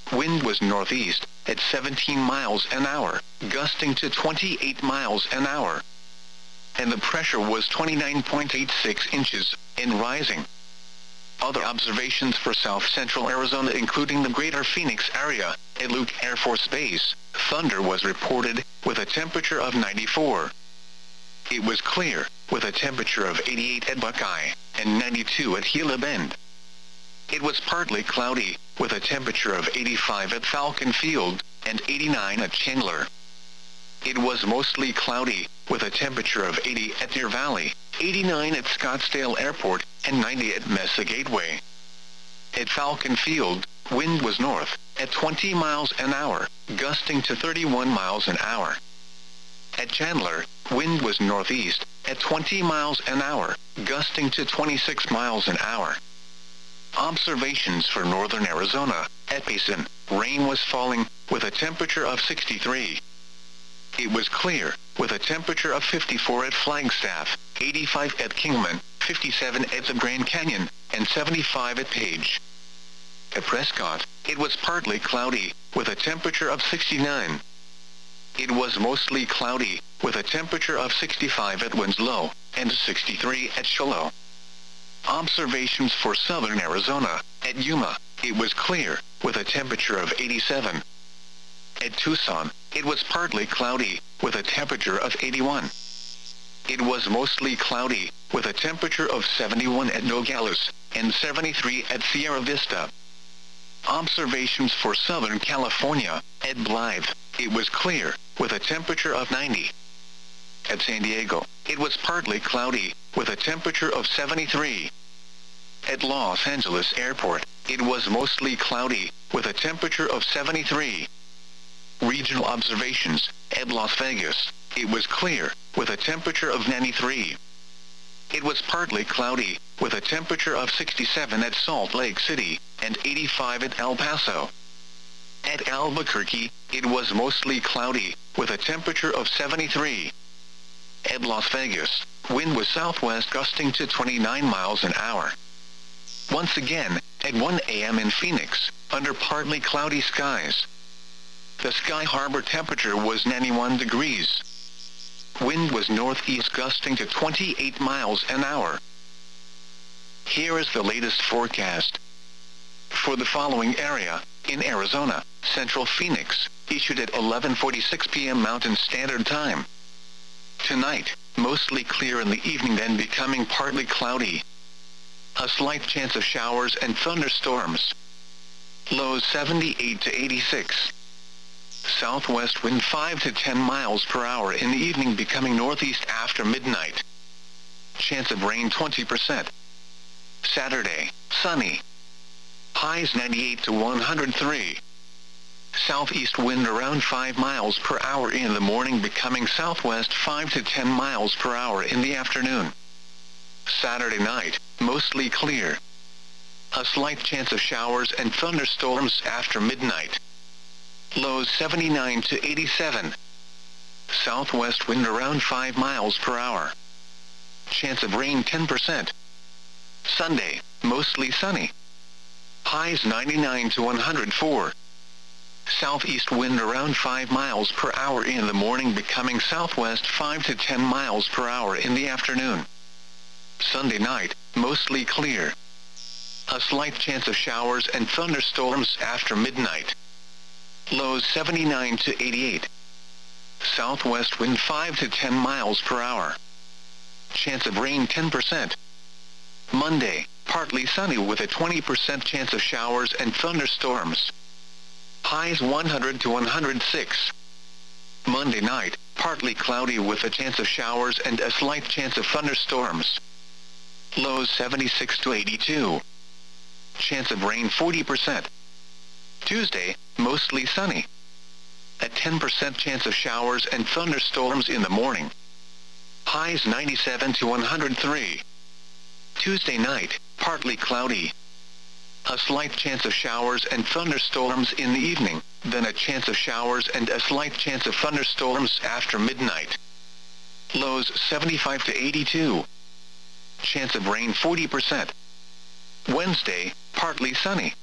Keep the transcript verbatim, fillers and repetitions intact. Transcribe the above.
wind was northeast at seventeen miles an hour, gusting to twenty-eight miles an hour. And the pressure was twenty-nine point eight six inches, and rising. Other observations for south-central Arizona including the greater Phoenix area, at Luke Air Force Base, thunder was reported, with a temperature of ninety-four. It was clear, with a temperature of eighty-eight at Buckeye, and ninety-two at Gila Bend. It was partly cloudy, with a temperature of eighty-five at Falcon Field, and eighty-nine at Chandler. It was mostly cloudy, with a temperature of eighty at Deer Valley, eighty-nine at Scottsdale Airport, and ninety at Mesa Gateway. At Falcon Field, wind was north, at twenty miles an hour, gusting to thirty-one miles an hour. At Chandler, wind was northeast, at twenty miles an hour, gusting to twenty-six miles an hour. Observations for northern Arizona, at Payson, rain was falling, with a temperature of sixty-three. It was clear, with a temperature of fifty-four at Flagstaff, eighty-five at Kingman, fifty-seven at the Grand Canyon, and seventy-five at Page. At Prescott, it was partly cloudy, with a temperature of sixty-nine. It was mostly cloudy, with a temperature of sixty-five at Winslow, and sixty-three at Shiloh. Observations for southern Arizona, at Yuma, it was clear, with a temperature of eighty-seven. At Tucson, it was partly cloudy, with a temperature of eighty-one. It was mostly cloudy, with a temperature of seventy-one at Nogales, and seventy-three at Sierra Vista. Observations for Southern California, at Blythe, it was clear, with a temperature of ninety. At San Diego, it was partly cloudy, with a temperature of seventy-three. At Los Angeles Airport, it was mostly cloudy, with a temperature of seventy-three. Regional observations, at Las Vegas, it was clear, with a temperature of ninety-three. It was partly cloudy, with a temperature of sixty-seven at Salt Lake City, and eighty-five at El Paso. At Albuquerque, it was mostly cloudy, with a temperature of seventy-three. At Las Vegas, wind was southwest gusting to twenty-nine miles an hour. Once again, at one A M in Phoenix, under partly cloudy skies. The Sky Harbor temperature was ninety-one degrees. Wind was northeast gusting to twenty-eight miles an hour. Here is the latest forecast. For the following area, in Arizona, Central Phoenix, issued at eleven forty-six p m Mountain Standard Time. Tonight, mostly clear in the evening then becoming partly cloudy. A slight chance of showers and thunderstorms. Lows seventy-eight to eighty-six. Southwest wind five to ten miles per hour in the evening becoming northeast after midnight. Chance of rain twenty percent. Saturday, sunny. Highs ninety-eight to one hundred three. Southeast wind around five miles per hour in the morning becoming southwest five to ten miles per hour in the afternoon. Saturday night, mostly clear. A slight chance of showers and thunderstorms after midnight. Lows seventy-nine to eighty-seven. Southwest wind around five miles per hour. Chance of rain ten percent. Sunday, mostly sunny. Highs ninety-nine to one hundred four. Southeast wind around five miles per hour in the morning becoming southwest five to ten miles per hour in the afternoon. Sunday night, mostly clear. A slight chance of showers and thunderstorms after midnight. Lows seventy-nine to eighty-eight. Southwest wind five to ten miles per hour. Chance of rain ten percent. Monday, partly sunny with a twenty percent chance of showers and thunderstorms. Highs one hundred to one hundred six. Monday night, partly cloudy with a chance of showers and a slight chance of thunderstorms. Lows seventy-six to eighty-two. Chance of rain forty percent. Tuesday, mostly sunny. A ten percent chance of showers and thunderstorms in the morning. Highs ninety-seven to one hundred three. Tuesday night, partly cloudy. A slight chance of showers and thunderstorms in the evening, then a chance of showers and a slight chance of thunderstorms after midnight. Lows seventy-five to eighty-two. Chance of rain forty percent. Wednesday, partly sunny.